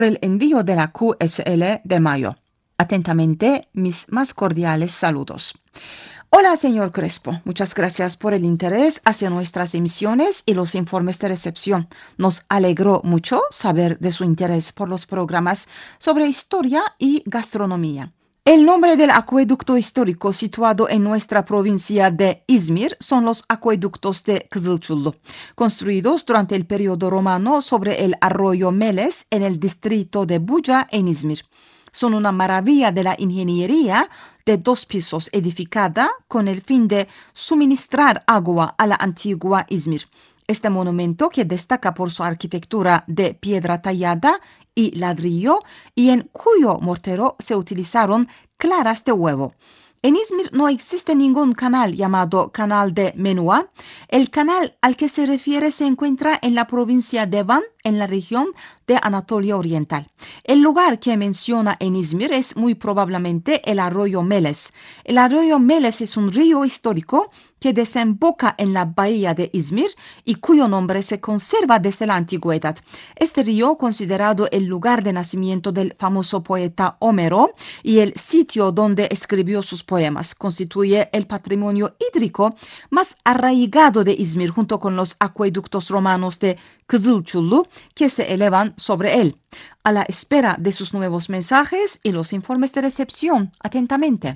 el envío de la QSL de mayo. Atentamente, mis más cordiales saludos. Hola, señor Crespo. Muchas gracias por el interés hacia nuestras emisiones y los informes de recepción. Nos alegró mucho saber de su interés por los programas sobre historia y gastronomía. El nombre del acueducto histórico situado en nuestra provincia de İzmir son los acueductos de Kızılçullu, construidos durante el periodo romano sobre el arroyo Meles en el distrito de Buca en İzmir. Son una maravilla de la ingeniería de 2 pisos edificada con el fin de suministrar agua a la antigua İzmir. Este monumento, que destaca por su arquitectura de piedra tallada y ladrillo, y en cuyo mortero se utilizaron claras de huevo. En İzmir no existe ningún canal llamado Canal de Menua. El canal al que se refiere se encuentra en la provincia de Van, en la región de Anatolia Oriental. El lugar que menciona en İzmir es muy probablemente el arroyo Meles. El arroyo Meles es un río histórico que desemboca en la bahía de İzmir y cuyo nombre se conserva desde la antigüedad. Este río, considerado el lugar de nacimiento del famoso poeta Homero y el sitio donde escribió sus poemas, constituye el patrimonio hídrico más arraigado de İzmir junto con los acueductos romanos de Kızılçullu que se elevan sobre él. A la espera de sus nuevos mensajes y los informes de recepción. Atentamente.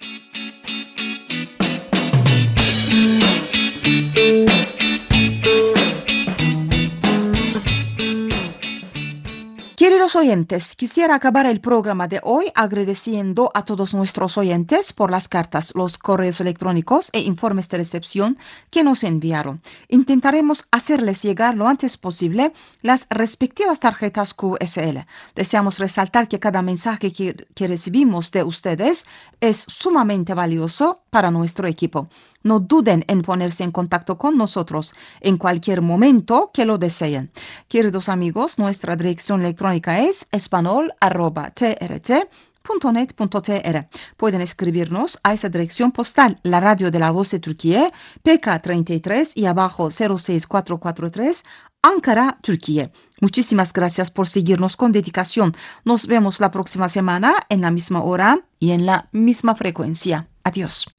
Queridos oyentes, quisiera acabar el programa de hoy agradeciendo a todos nuestros oyentes por las cartas, los correos electrónicos e informes de recepción que nos enviaron. Intentaremos hacerles llegar lo antes posible las respectivas tarjetas QSL. Deseamos resaltar que cada mensaje que recibimos de ustedes es sumamente valioso para nuestro equipo. No duden en ponerse en contacto con nosotros en cualquier momento que lo deseen. Queridos amigos, nuestra dirección electrónica es espanol@trt.net.tr. Pueden escribirnos a esa dirección postal, la radio de la voz de Turquía, PK 33 y abajo 06443, Ankara, Turquía. Muchísimas gracias por seguirnos con dedicación. Nos vemos la próxima semana en la misma hora y en la misma frecuencia. Adiós.